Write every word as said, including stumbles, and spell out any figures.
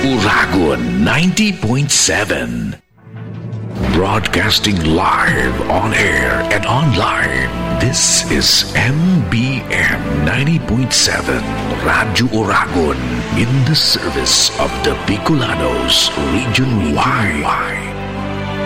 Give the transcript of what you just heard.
Uragon ninety point seven. Broadcasting live on air and online. This is M B M ninety point seven Radyo Uragon in the service of the Bicolanos region-wide.